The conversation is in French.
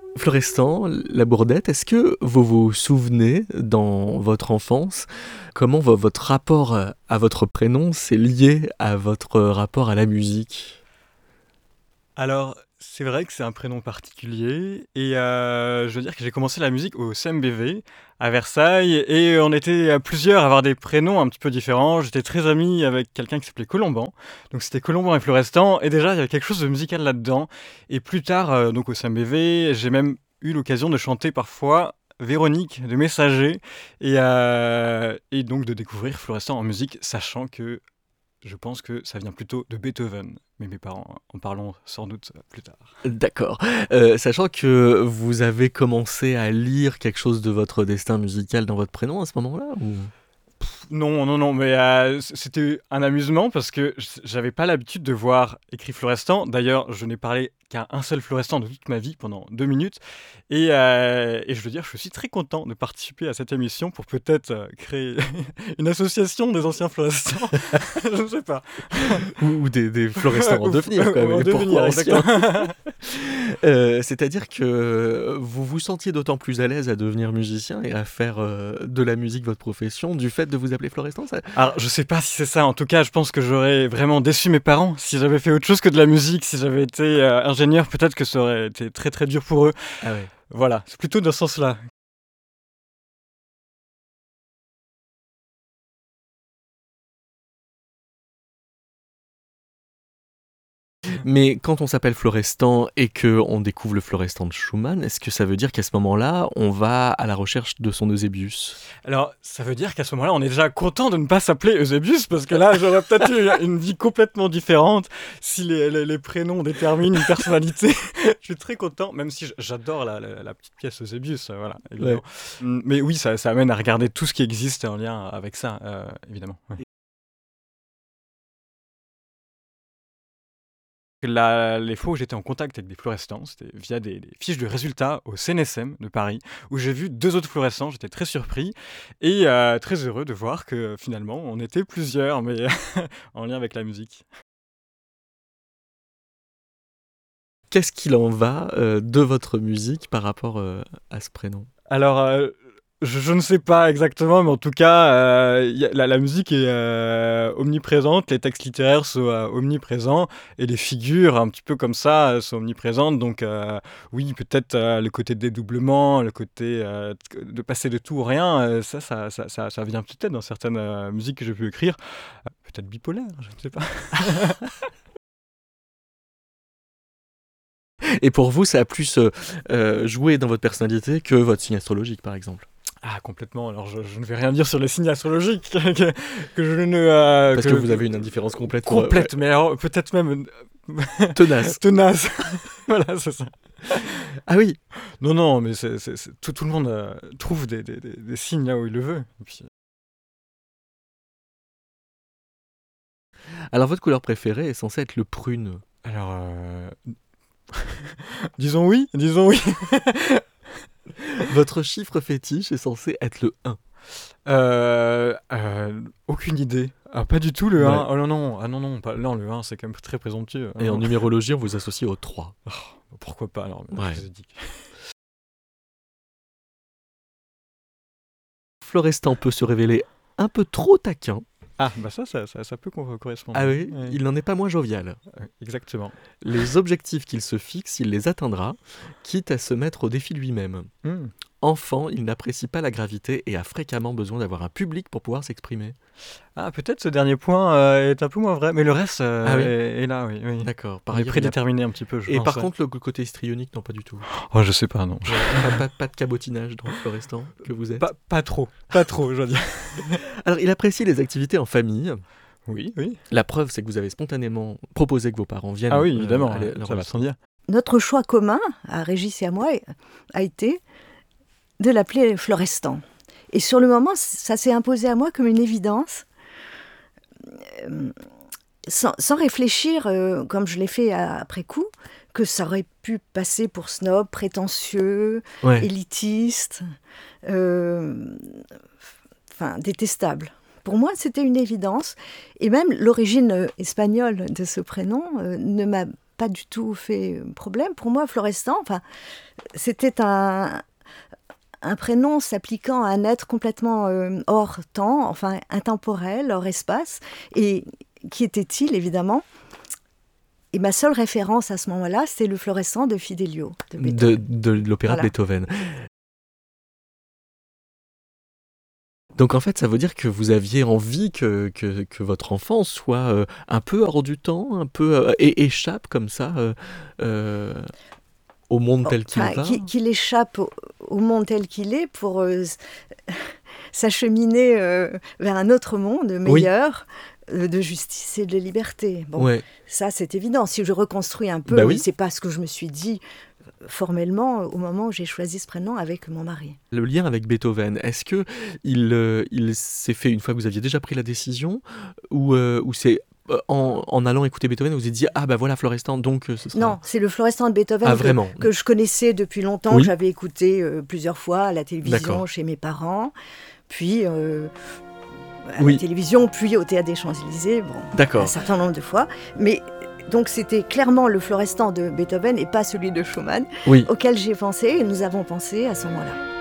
Florestan, la Bourdette, est-ce que vous vous souvenez, dans votre enfance, comment votre rapport à votre prénom s'est lié à votre rapport à la musique? Alors, c'est vrai que c'est un prénom particulier et je veux dire que j'ai commencé la musique au CMBV à Versailles et on était à plusieurs à avoir des prénoms un petit peu différents. J'étais très ami avec quelqu'un qui s'appelait Colomban, donc c'était Colomban et Florestan et déjà il y avait quelque chose de musical là-dedans et plus tard, donc au CMBV, j'ai même eu l'occasion de chanter parfois Véronique de Messager et donc de découvrir Florestan en musique, sachant que je pense que ça vient plutôt de Beethoven, mais mes parents en parleront sans doute plus tard. D'accord. Sachant que vous avez commencé à lire quelque chose de votre destin musical dans votre prénom à ce moment-là ou... Non, non, non, mais c'était un amusement parce que j'avais pas l'habitude de voir écrit Florestan. D'ailleurs, je n'ai parlé qu'à un seul Florestan de toute ma vie pendant 2 minutes. Et je veux dire, je suis très content de participer à cette émission pour peut-être créer une association des anciens Florestans. Je ne sais pas. ou des Florestans en devenir, quand même. En Et pourquoi devenir, anciens? exactement. C'est-à-dire que vous vous sentiez d'autant plus à l'aise à devenir musicien et à faire de la musique votre profession du fait de vous appeler Florestan, ça... Alors, je sais pas si c'est ça. En tout cas, je pense que j'aurais vraiment déçu mes parents si j'avais fait autre chose que de la musique. Si j'avais été ingénieur, peut-être que ça aurait été très très dur pour eux. Ah ouais. Voilà, c'est plutôt dans ce sens-là. Mais quand on s'appelle Florestan et qu'on découvre le Florestan de Schumann, est-ce que ça veut dire qu'à ce moment-là, on va à la recherche de son Eusébius? Alors, ça veut dire qu'à ce moment-là, on est déjà content de ne pas s'appeler Eusébius, parce que là, j'aurais peut-être eu une vie complètement différente si les prénoms déterminent une personnalité. Je suis très content, même si j'adore la petite pièce Eusébius, voilà, évidemment. Ouais. Mais oui, ça amène à regarder tout ce qui existe en lien avec ça, évidemment. Ouais. Les fois où j'étais en contact avec des fluorescents, c'était via des fiches de résultats au CNSM de Paris, où j'ai vu 2 autres fluorescents. J'étais très surpris et très heureux de voir que finalement on était plusieurs, mais en lien avec la musique. Qu'est-ce qu'il en va de votre musique par rapport à ce prénom? Alors, je ne sais pas exactement, mais en tout cas, la musique est omniprésente, les textes littéraires sont omniprésents, et les figures, un petit peu comme ça, sont omniprésentes. Donc, oui, peut-être le côté dédoublement, le côté de passer de tout au rien, ça vient peut-être dans certaines musiques que j'ai pu écrire. Peut-être bipolaire, je ne sais pas. Et pour vous, ça a plus joué dans votre personnalité que votre signe astrologique, par exemple? Ah, complètement. Alors, je ne vais rien dire sur les signes astrologiques que je ne. Parce que vous avez une indifférence complète pour... Complète, mais alors, peut-être même. Tenace. Tenace. Voilà, c'est ça. Ah oui. Non, non, mais tout le monde trouve des signes là où il le veut. Et puis... Alors, votre couleur préférée est censée être le prune. Alors, disons oui, disons oui. Votre chiffre fétiche est censé être le 1. Aucune idée. Ah, pas du tout le 1. Ouais. Oh non, non, ah, non, non, non, le 1 c'est quand même très présomptueux. Et en numérologie, on vous associe au 3. Oh, pourquoi pas alors? Ouais. Je vous ai dit. Florestan peut se révéler un peu trop taquin. Ah, bah ça peut correspondre. Ah oui, Ouais. il n'en est pas moins jovial. Exactement. Les objectifs qu'il se fixe, il les atteindra, quitte à se mettre au défi lui-même. Hmm. Enfant, il n'apprécie pas la gravité et a fréquemment besoin d'avoir un public pour pouvoir s'exprimer. Ah, peut-être ce dernier point est un peu moins vrai, mais le reste Ah oui. est là, oui. Oui. D'accord. On est prédéterminé un petit peu, je Et pense. par contre, le côté histrionique, non, pas du tout. Oh, je sais pas, non. Pas de cabotinage dans Florestan que vous êtes. Pas trop, je dois dire. Alors, il apprécie les activités en famille. Oui, oui. La preuve, c'est que vous avez spontanément proposé que vos parents viennent. Ah oui, évidemment, à leur ça va sans dire. Notre choix commun, à Régis et à moi, a été de l'appeler Florestan. Et sur le moment, ça s'est imposé à moi comme une évidence, sans réfléchir, comme je l'ai fait après coup, que ça aurait pu passer pour snob, prétentieux, Ouais. élitiste, détestable. Pour moi, c'était une évidence. Et même l'origine espagnole de ce prénom ne m'a pas du tout fait problème. Pour moi, Florestan, c'était un prénom s'appliquant à un être complètement hors temps, intemporel, hors espace. Et qui était-il, évidemment ? Et ma seule référence à ce moment-là, c'est le Florestan de Fidelio, de Beethoven. De l'opéra de Beethoven. Donc en fait, ça veut dire que vous aviez envie que votre enfant soit un peu hors du temps, un peu et échappe comme ça au monde tel qu'il va. Qu'il échappe au monde tel qu'il est pour s'acheminer vers un autre monde meilleur, de justice et de liberté. Ça c'est évident. Si je reconstruis un peu, c'est pas ce que je me suis dit formellement au moment où j'ai choisi ce prénom avec mon mari. Le lien avec Beethoven, est-ce que il s'est fait une fois que vous aviez déjà pris la décision, ou c'est en allant écouter Beethoven, vous vous êtes dit voilà Florestan, donc ce sera... Non, c'est le Florestan de Beethoven que je connaissais depuis longtemps, que j'avais écouté plusieurs fois à la télévision chez mes parents, puis à la télévision, puis au Théâtre des Champs-Élysées, un certain nombre de fois. Mais donc c'était clairement le Florestan de Beethoven et pas celui de Schumann auquel j'ai pensé et nous avons pensé à ce moment-là.